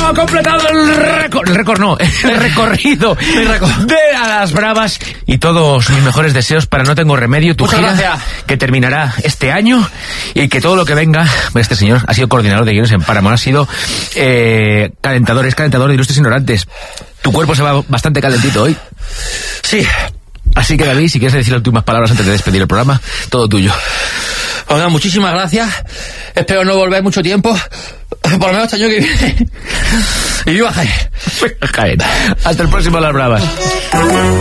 ha completado el recorrido de Las Bravas y todos mis mejores deseos para No Tengo Remedio, tu gira, que terminará este año, y que todo lo que venga. Este señor ha sido coordinador de guiones en Paramount, ha sido calentador de Ilustres Ignorantes. Tu cuerpo se va bastante calentito hoy. Sí. Así que, David, si quieres decir las últimas palabras antes de despedir el programa, todo tuyo. Oiga, muchísimas gracias. Espero no volver mucho tiempo. Por lo menos este año que viene. Y viva Jaén. Jaén. Hasta el próximo Las Bravas.